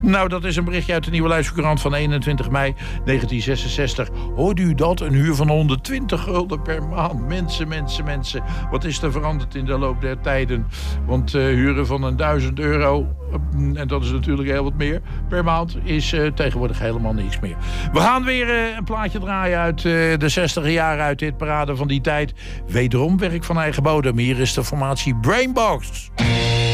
Nou, dat is een berichtje uit de Nieuwe Luistercourant van 21 mei 1966. Hoorde u dat? Een huur van 120 gulden per maand. Mensen. Wat is er veranderd in de loop der tijden? Want huren van €1000, en dat is natuurlijk heel wat meer, per maand is tegenwoordig helemaal niks meer. We gaan weer een plaatje draaien uit de 60 jaren uit dit parade van die tijd. Wederom werk van eigen bodem. Hier is de formatie Brainbox.